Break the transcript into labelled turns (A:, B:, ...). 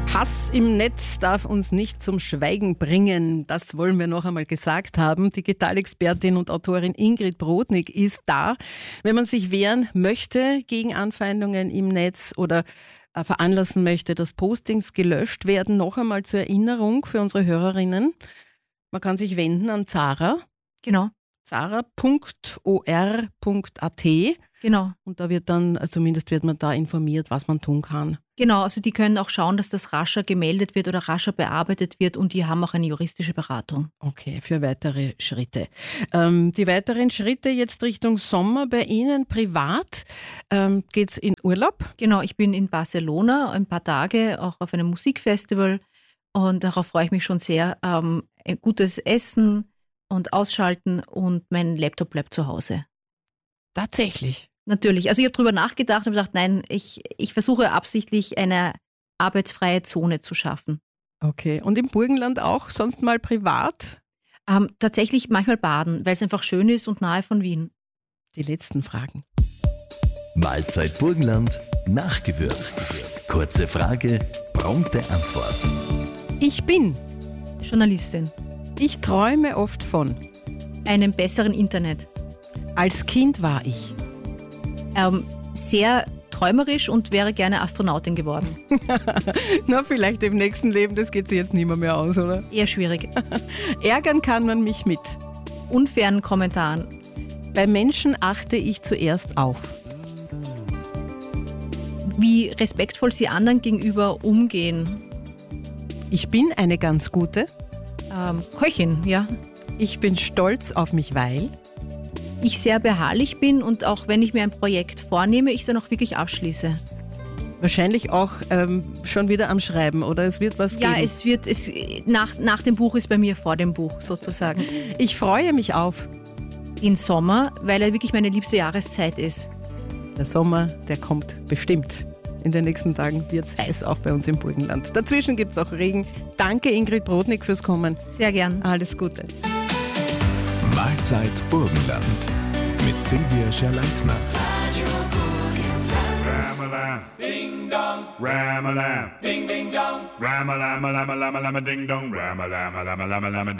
A: Hass im Netz darf uns nicht zum Schweigen bringen. Das wollen wir noch einmal gesagt haben. Digitalexpertin und Autorin Ingrid Brodnik ist da. Wenn man sich wehren möchte gegen Anfeindungen im Netz oder veranlassen möchte, dass Postings gelöscht werden, noch einmal zur Erinnerung für unsere Hörerinnen. Man kann sich wenden an Zara.
B: Genau.
A: zara.or.at.
B: Genau.
A: Und da wird dann, zumindest wird man da informiert, was man tun kann.
B: Genau, also die können auch schauen, dass das rascher gemeldet wird oder rascher bearbeitet wird und die haben auch eine juristische Beratung.
A: Okay, für weitere Schritte. Die weiteren Schritte jetzt Richtung Sommer bei Ihnen privat. Geht's in Urlaub?
B: Genau, ich bin in Barcelona ein paar Tage, auch auf einem Musikfestival und darauf freue ich mich schon sehr. Ein gutes Essen und Ausschalten und mein Laptop bleibt zu Hause.
A: Tatsächlich?
B: Natürlich. Also ich habe darüber nachgedacht und gedacht, nein, ich versuche absichtlich eine arbeitsfreie Zone zu schaffen.
A: Okay. Und im Burgenland auch? Sonst mal privat?
B: Tatsächlich manchmal baden, weil es einfach schön ist und nahe von Wien.
A: Die letzten Fragen.
C: Mahlzeit Burgenland, nachgewürzt. Kurze Frage, prompte Antwort.
A: Ich bin.
B: Journalistin.
A: Ich träume oft von.
B: Einem besseren Internet.
A: Als Kind war ich.
B: Sehr träumerisch und wäre gerne Astronautin geworden.
A: Na, vielleicht im nächsten Leben, das geht sich jetzt nicht mehr aus, oder?
B: Eher schwierig.
A: Ärgern kann man mich mit.
B: Unfairen Kommentaren.
A: Bei Menschen achte ich zuerst auf.
B: Wie respektvoll sie anderen gegenüber umgehen.
A: Ich bin eine ganz gute.
B: Köchin, ja.
A: Ich bin stolz auf mich, weil
B: ich sehr beharrlich bin und auch wenn ich mir ein Projekt vornehme, ich es dann auch wirklich abschließe.
A: Wahrscheinlich auch schon wieder am Schreiben, oder? Es wird was geben.
B: Ja, nach dem Buch ist bei mir vor dem Buch sozusagen.
A: Ich freue mich auf
B: den Sommer, weil er wirklich meine liebste Jahreszeit ist.
A: Der Sommer, der kommt bestimmt. In den nächsten Tagen wird es heiß, auch bei uns im Burgenland. Dazwischen gibt es auch Regen. Danke Ingrid Brodnik fürs Kommen.
B: Sehr gern.
A: Alles Gute.
C: Mahlzeit Burgenland mit Silvia Scherleitner.
D: Ram-a-lam, ding dong, ram-a-lam, ding ding dong, ram-a-lam, lam-a-lam, lam-a-ding dong, ram-a-lam, lam-a-lam, lam-a-ding